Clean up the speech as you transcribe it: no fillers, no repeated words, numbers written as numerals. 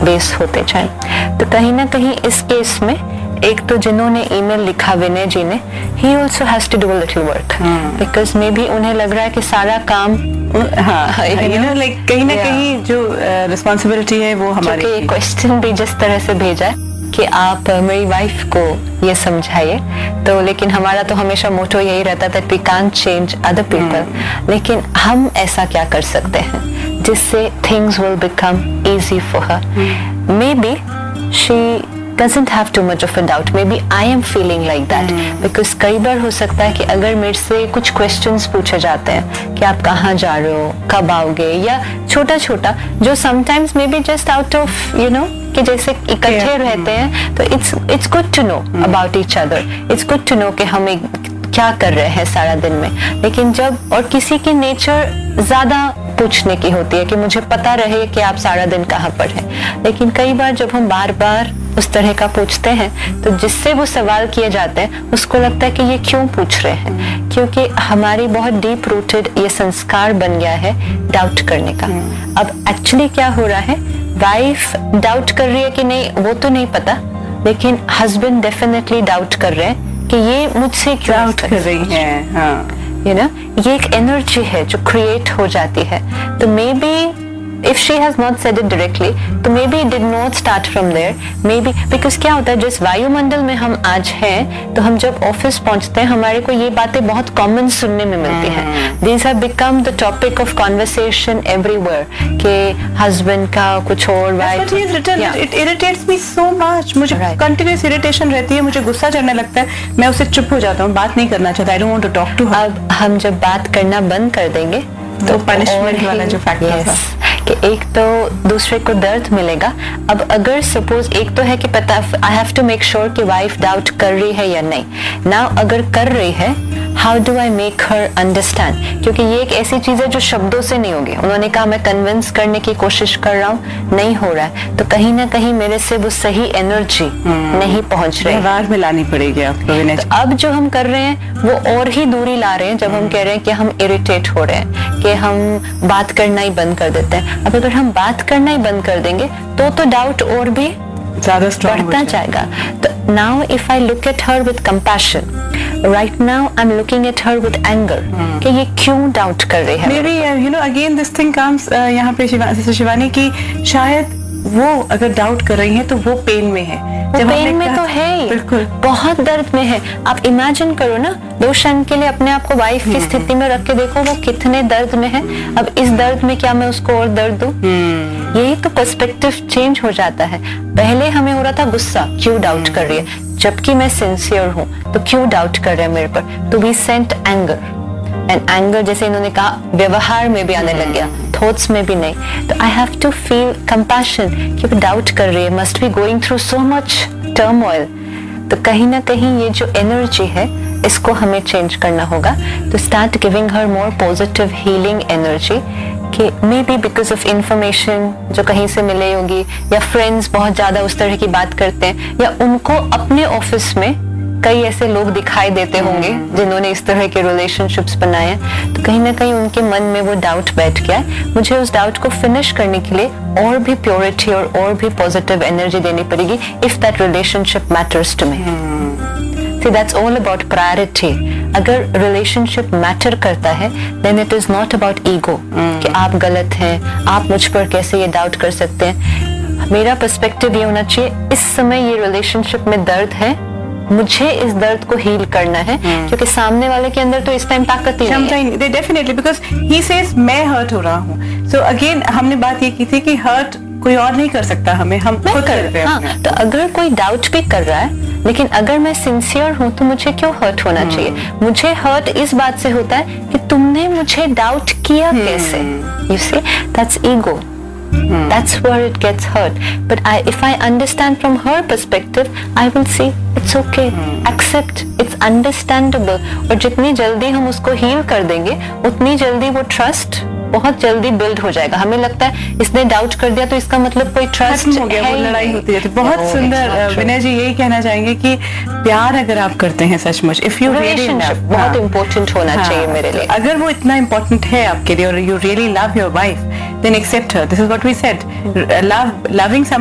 Base होते जाए। तो कहीं ना कहीं इस केस में एक तो जिन्होंने ईमेल लिखा विनय जी ने, he also has to do a little work, because may be उन्हें लग रहा है कि सारा काम लाइक कहीं ना कहीं जो रिस्पॉन्सिबिलिटी है वो हमारी। ये क्वेश्चन भी जिस तरह से भेजा है कि आप मेरी वाइफ को ये समझाइए, तो लेकिन हमारा तो हमेशा मोटो यही रहता था we can't change other people, लेकिन हम ऐसा क्या कर सकते हैं जिससे things will become easy for her. May be she doesn't have too much of a doubt, maybe I am feeling like that, because कई बार हो सकता है कि अगर मेरे से कुछ questions पूछे जाते हैं कि आप कहाँ जा रहे हो, कब आओगे, या छोटा छोटा जो sometimes maybe just out of you know कि जैसे इकट्ठे रहते हैं तो it's good to know about each other, it's good to know कि हम क्या कर रहे हैं सारा दिन में। लेकिन जब और किसी की नेचर ज्यादा पूछने की होती है कि मुझे पता रहे कि आप सारा दिन कहाँ पर हैं, लेकिन कई बार जब हम बार बार उस तरह का पूछते हैं तो जिससे वो सवाल किए जाते हैं उसको लगता है कि ये क्यों पूछ रहे हैं, क्योंकि हमारी बहुत डीप रूटेड ये संस्कार बन गया है डाउट करने का। अब एक्चुअली क्या हो रहा है, वाइफ डाउट कर रही है कि नहीं वो तो नहीं पता, लेकिन हस्बैंड डेफिनेटली डाउट कर रहे हैं कि ये मुझसे क्यों डाउट कर रही है। हाँ, you know, ये एक एनर्जी है जो क्रिएट हो जाती है। तो may be if she has not said it directly, तो maybe it did not start from there, maybe because क्या होता है जिस वायुमंडल में हम आज हैं, तो हम जब ऑफिस पहुंचते हैं हमारे को ये बातें बहुत कॉमन सुनने में मिलती हैं। These have become the topic of conversation everywhere कि हस्बैंड का कुछ और wife. It irritates me so much, मुझे कंटिन्यूस इरिटेशन रहती है, मुझे गुस्सा चढ़ने लगता है, मैं उससे चुप हो जाता हूँ, बात नहीं करना चाहता, I don't want to talk to her। अब हम जब बात करना बंद कर देंगे तो पनिशमेंट वाला जो फैक्टर था कि एक तो दूसरे को दर्द मिलेगा। अब अगर सपोज एक तो है कि पता I have to make sure कि वाइफ डाउट कर रही है या नहीं, नाउ अगर कर रही है how do I make her understand, क्योंकि ये एक ऐसी चीज है जो शब्दों से नहीं होगी। उन्होंने कहा मैं कन्विंस करने की कोशिश कर रहा हूँ, नहीं हो रहा है, तो कहीं ना कहीं मेरे से वो सही एनर्जी नहीं पहुंच रही, व्यवहार में लानी पड़ेगी आपको। तो अब जो हम कर रहे हैं वो और ही दूरी ला रहे हैं जब हम कह रहे हैं कि हम इरिटेट हो रहे हैं, कि हम बात करना ही बंद कर देते हैं। अब अगर हम बात करना ही बंद कर देंगे तो डाउट और भी ज्यादा बढ़ता जाएगा। तो now if I look at her with compassion, right now I am looking at her with anger कि ये क्यों डाउट कर रही है। May be you know again this thing comes यहाँ पे शिवानी की शायद वो अगर डाउट कर रही है तो वो पेन में है, वो पेन में तो है ही, बिल्कुल बहुत दर्द में है। आप इमेजिन करो ना, 2 क्षण के लिए अपने आप को वाइफ की स्थिति में रख के देखो वो कितने दर्द में है। अब इस दर्द में क्या मैं उसको और दर्द दूं? यही तो पर्सपेक्टिव चेंज हो जाता है। पहले हमें हो रहा था गुस्सा, क्यों डाउट कर रही है, जबकि मैं सिंसियर हूँ तो क्यों डाउट कर रहे हैं मेरे पर। तो we sent anger, and anger जैसे इन्होंने कहा व्यवहार में भी आने लग गया, थॉट्स में भी नहीं। तो I have to feel compassion कि वो डाउट कर रही है, must be going through so much turmoil. तो कहीं ना कहीं ये जो एनर्जी है इसको हमें चेंज करना होगा। तो start giving her more positive healing energy, कि may be because of information जो कहीं से मिले होगी, या फ्रेंड्स बहुत ज्यादा उस तरह की बात करते हैं, या उनको अपने ऑफिस में कई ऐसे लोग दिखाई देते होंगे जिन्होंने इस तरह के रिलेशनशिप्स बनाए हैं। तो कहीं ना कहीं उनके मन में वो डाउट बैठ गया है। मुझे उस डाउट को फिनिश करने के लिए और भी प्योरिटी और भी पॉजिटिव एनर्जी देनी पड़ेगी if that relationship matters to me. See, that's all about priority. अगर रिलेशनशिप मैटर करता है then it is not about ego कि आप गलत हैं, आप मुझ पर कैसे ये डाउट कर सकते हैं। मेरा पर्सपेक्टिव ये होना चाहिए इस समय ये रिलेशनशिप में दर्द है, मुझे इस दर्द को हील करना है, क्योंकि सामने वाले के अंदर तो इस टाइम ताकत ही नहीं है। डेफिनेटली बिकॉज ही सेज मैं हर्ट हो रहा हूँ। सो अगेन हमने बात ये की थी कि हर्ट कोई और नहीं कर सकता, हम खुद करते हैं। हाँ, तो अगर कोई डाउट भी कर रहा है, लेकिन अगर मैं सिंसियर हूँ तो मुझे क्यों हर्ट होना चाहिए। मुझे हर्ट इस बात से होता है कि तुमने मुझे डाउट किया कैसे। You see, that's ego, that's where it gets hurt. But if I understand from her perspective, I will see it's okay, accept, it's understandable. और जितनी जल्दी हम उसको हील कर देंगे उतनी जल्दी वो ट्रस्ट बहुत जल्दी बिल्ड हो जाएगा। हमें लगता है इसने डाउट कर दिया तो इसका मतलब कोई ट्रस्ट हो गया, वो लड़ाई होती है। बहुत सुंदर विनय जी यही कहना चाहेंगे कि प्यार अगर आप करते हैं सचमुच, इफ यू रियली लव, बहुत इंपॉर्टेंट होना चाहिए मेरे लिए। अगर वो इतना इंपॉर्टेंट है आपके लिए और you really love your wife, then accept her. This is what we said. Loving